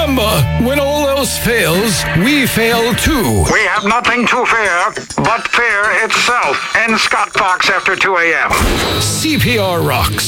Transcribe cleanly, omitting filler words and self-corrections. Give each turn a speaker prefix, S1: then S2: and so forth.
S1: remember, when all else fails, we fail too.
S2: We have nothing to fear but fear itself. In Scott Fox after 2 a.m.
S1: CPR rocks.